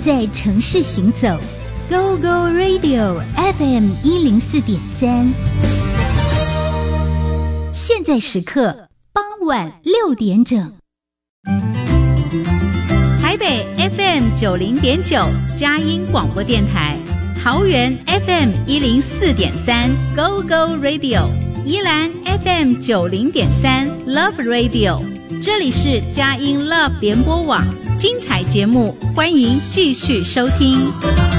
在城市行走 ，Go Go Radio FM 104.3，现在时刻傍晚6点整。 台北 FM 90.9佳音广播电台，桃园 FM 104.3 Go Go Radio， 宜兰 FM 90.3 Love Radio， 这里是佳音 Love 联播网，精彩节目欢迎继续收听。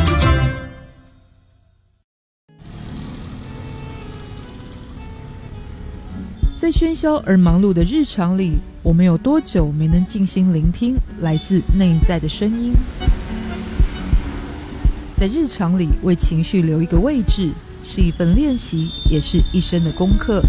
在喧嚣而忙碌的日常里，我们有多久没能静心聆听来自内在的声音？在日常里为情绪留一个位置，是一份练习，也是一生的功课。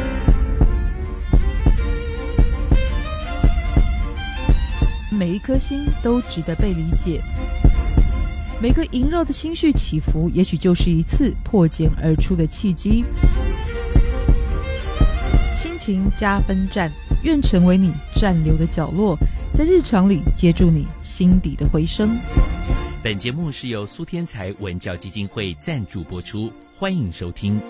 每一颗心都值得被理解，每个萦绕的心绪起伏，也许就是一次破茧而出的契机。心情加分站，愿成为你站留的角落，在日常里接住你心底的回声。 本节目是由苏天才文教基金会赞助播出，欢迎收听。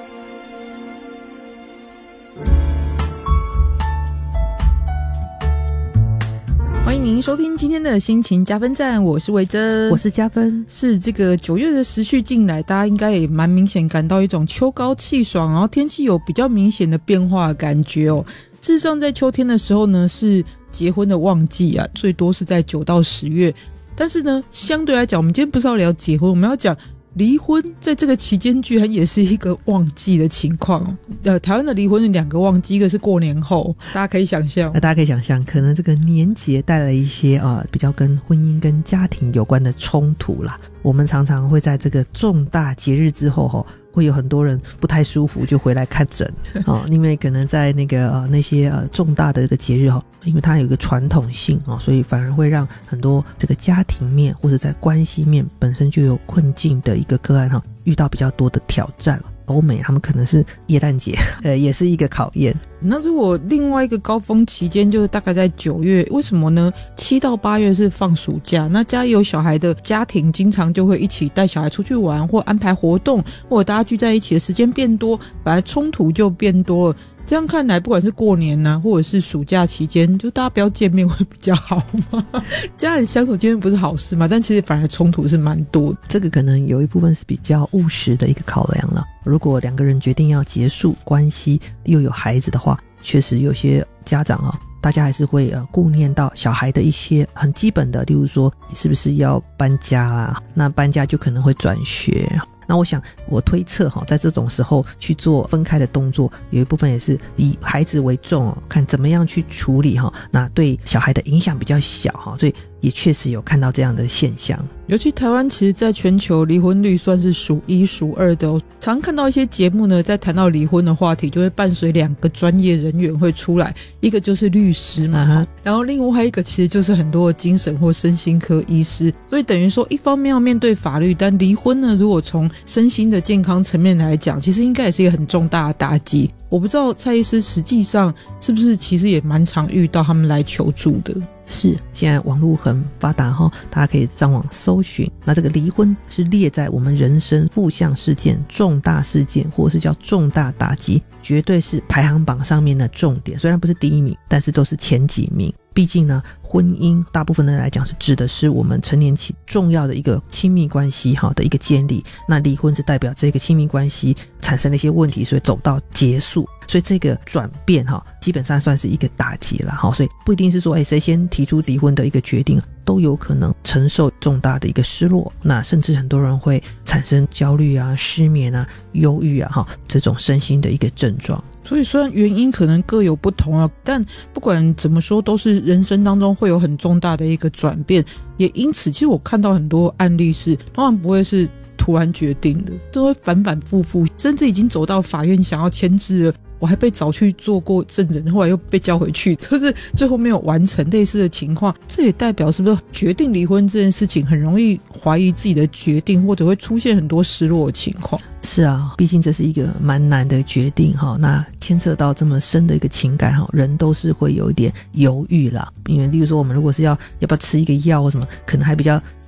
欢迎您收听今天的心情加分站，我是维珍， 我是加分。 是这个9月的时序进来，大家应该也蛮明显感到一种秋高气爽，然后天气有比较明显的变化的感觉哦。事实上在秋天的时候呢，是结婚的旺季啊，最多是在9到10月。但是呢，相对来讲，我们今天不是要聊结婚，我们要讲离婚，在这个期间居然也是一个旺季的情况。台湾的离婚的2个旺季，一个是过年后，大家可以想象， 大家可以想象，可能这个年节带来一些比较跟婚姻跟家庭有关的冲突啦。我们常常会在这个重大节日之后会有很多人不太舒服就回来看诊因为可能在那些重大的这个节日因为它有一个传统性所以反而会让很多这个家庭面或者在关系面本身就有困境的一个个案遇到比较多的挑战。欧美他们可能是耶诞节也是一个考验。 那如果另外一个高峰期间就是大概在9月，为什么呢？7到8月是放暑假，那家里有小孩的家庭经常就会一起带小孩出去玩，或安排活动，或者大家聚在一起的时间变多，本来冲突就变多了。这样看来，不管是过年啊，或者是暑假期间，就大家不要见面会比较好吗？家人相处见面不是好事吗？但其实反而冲突是蛮多的。 这个可能有一部分是比较务实的一个考量了。如果2个人决定要结束关系，又有孩子的话，确实有些家长大家还是会顾念到小孩的一些很基本的，例如说是不是要搬家啦，那搬家就可能会转学。那我想我推测在这种时候去做分开的动作，有一部分也是以孩子为重看怎么样去处理那对小孩的影响比较小所以也确实有看到这样的现象。 尤其台湾其实在全球离婚率算是数1数2的常看到一些节目呢，在谈到离婚的话题就会伴随2个专业人员会出来，一个就是律师嘛然后另外一个其实就是很多的精神或身心科医师。所以等于说一方面要面对法律，但离婚呢，如果从身心的健康层面来讲，其实应该也是一个很重大的打击。我不知道蔡医师实际上是不是其实也蛮常遇到他们来求助的。 是，现在网络很发达大家可以上网搜寻。那这个离婚是列在我们人生负向事件、重大事件，或者是叫重大打击，绝对是排行榜上面的重点。虽然不是第1名，但是都是前几名。毕竟呢，婚姻大部分人来讲是指的是我们成年期重要的一个亲密关系的一个建立，那离婚是代表这个亲密关系产生了一些问题，所以走到结束。所以这个转变基本上算是一个打击啦所以不一定是说谁先提出离婚的一个决定，都有可能承受重大的一个失落。那甚至很多人会产生焦虑啊、失眠啊、忧郁啊这种身心的一个症状。 所以虽然原因可能各有不同但不管怎么说都是人生当中会有很重大的一个转变。也因此其实我看到很多案例是通常不会是突然决定的，都会反反复复，甚至已经走到法院想要签字了，我还被找去做过证人，后来又被叫回去，就是最后没有完成类似的情况。这也代表是不是决定离婚这件事情很容易怀疑自己的决定，或者会出现很多失落的情况？ 是啊，毕竟这是一个蛮难的决定那牵涉到这么深的一个情感人都是会有一点犹豫啦。因为例如说我们如果是要不要吃一个药或什么，可能还比较